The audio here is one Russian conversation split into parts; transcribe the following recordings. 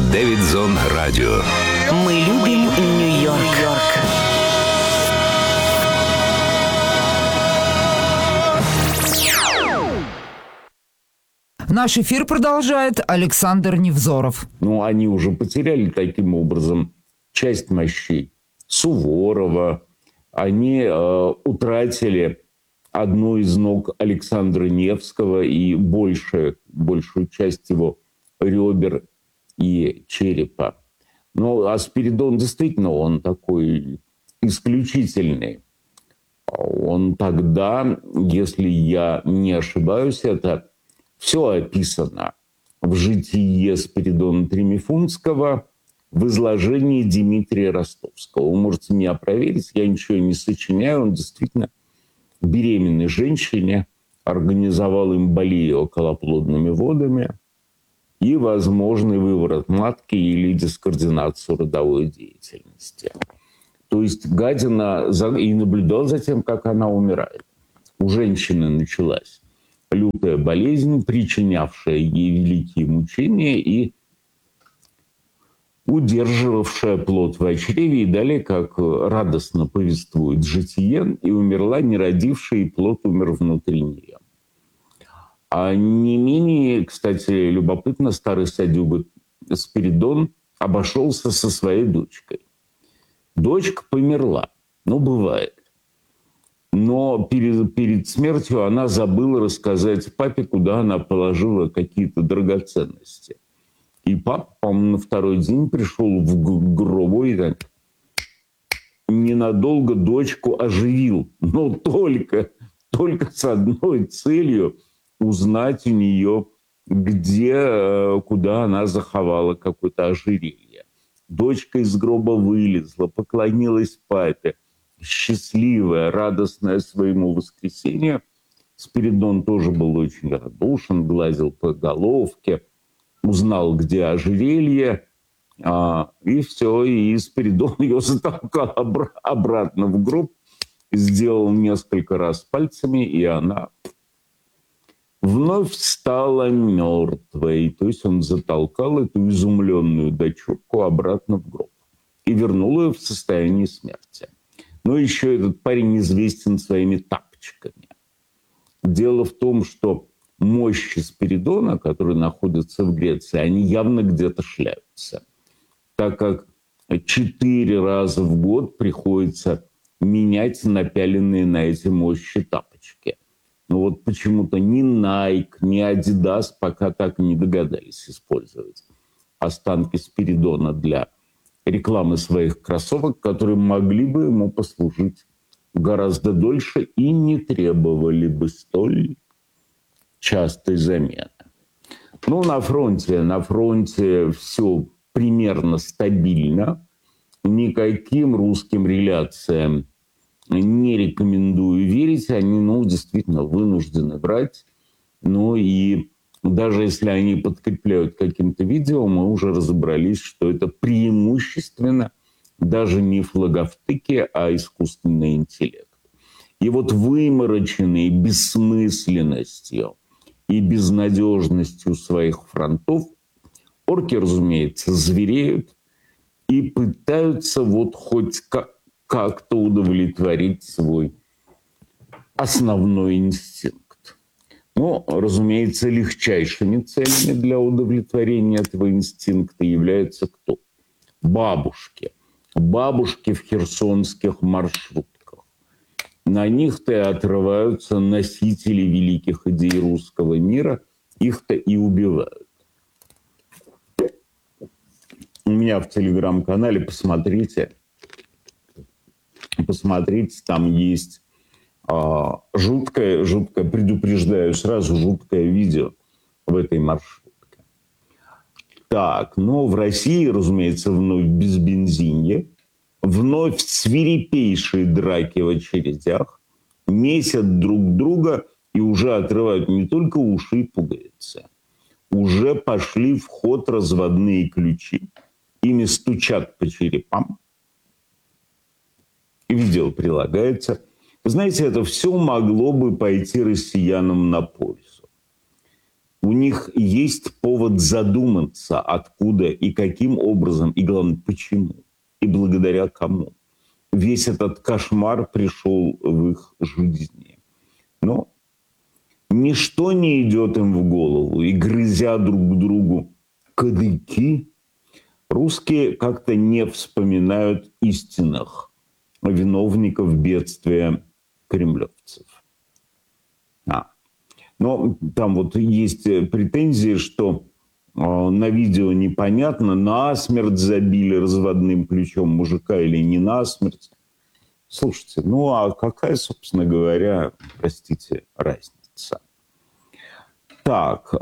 Дэвидзон Радио. Мы любим Нью-Йорк. Наш эфир продолжает Александр Невзоров. Они уже потеряли таким образом часть мощей Суворова. Они утратили одну из ног Александра Невского и большую часть его ребер и черепа. А Спиридон действительно, он такой исключительный. Он тогда, если я не ошибаюсь, это все описано в житие Спиридона Тремифунтского в изложении Дмитрия Ростовского. Вы можете меня проверить, я ничего не сочиняю. Он действительно беременной женщине организовал эмболию околоплодными водами и возможный выворот матки или дискоординацию родовой деятельности. То есть гадина и наблюдал за тем, как она умирает. У женщины началась лютая болезнь, причинявшая ей великие мучения и удерживавшая плод в чреве, и далее, как радостно повествует житие, и умерла не родившая, и плод умер внутри нее. А не менее, кстати, любопытно, старый садюга Спиридон обошелся со своей дочкой. Дочка померла, бывает. Но перед смертью она забыла рассказать папе, куда она положила какие-то драгоценности. И папа, по-моему, на второй день пришел в гробу и так ненадолго дочку оживил. Но только с одной целью узнать у нее, куда она заховала какое-то ожерелье. Дочка из гроба вылезла, поклонилась папе. Счастливая, радостная своему воскресению. Спиридон тоже был очень радушен, гладил по головке, узнал, где ожерелье, и все, и Спиридон ее затолкал обратно в гроб, сделал несколько раз пальцами, и она вновь стала мертвой. То есть он затолкал эту изумленную дочурку обратно в гроб и вернул ее в состоянии смерти. Но еще этот парень известен своими тапочками. Дело в том, что мощи Спиридона, которые находятся в Греции, они явно где-то шляются. Так как 4 раза в год приходится менять напяленные на эти мощи тапочки. Но почему-то ни Nike, ни Adidas пока так и не догадались использовать останки Спиридона для рекламы своих кроссовок, которые могли бы ему послужить гораздо дольше и не требовали бы столь частой замены. На фронте все примерно стабильно. Никаким русским реляциям не рекомендую верить. Они, действительно вынуждены брать. И даже если они подкрепляют каким-то видео, мы уже разобрались, что это преимущественно даже не флаговтыки, а искусственный интеллект. И вымороченные бессмысленностью и безнадежностью своих фронтов орки, разумеется, звереют и пытаются хоть как-то удовлетворить свой основной инстинкт. Разумеется, легчайшими целями для удовлетворения этого инстинкта являются кто? Бабушки. Бабушки в херсонских маршрутках. На них-то и отрываются носители великих идей русского мира, их-то и убивают. У меня в телеграм-канале, посмотрите, там есть жуткое, предупреждаю сразу, жуткое видео в этой маршрутке. Так, в России, разумеется, вновь безбензинье, вновь свирепейшие драки в очередях, месят друг друга и уже отрывают не только уши и пуговицы. Уже пошли в ход разводные ключи, ими стучат по черепам. И видео прилагается. Знаете, это все могло бы пойти россиянам на пользу. у них есть повод задуматься, откуда и каким образом, и главное, почему, и благодаря кому весь этот кошмар пришел в их жизни. Но ничто не идет им в голову, и грызя друг другу кадыки, русские как-то не вспоминают истинных виновников бедствия кремлевцев. Но там вот есть претензии, что на видео непонятно, насмерть забили разводным ключом мужика или не насмерть. Слушайте, ну а какая, собственно говоря, простите, разница? Так,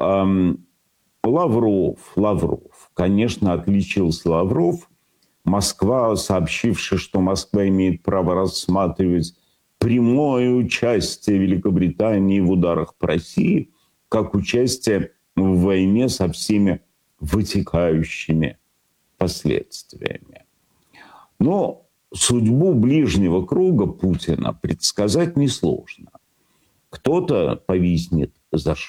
Лавров. Конечно, отличился Лавров. Москва, сообщившая, что Москва имеет право рассматривать прямое участие Великобритании в ударах по России, как участие в войне со всеми вытекающими последствиями. Но судьбу ближнего круга Путина предсказать несложно. Кто-то повиснет за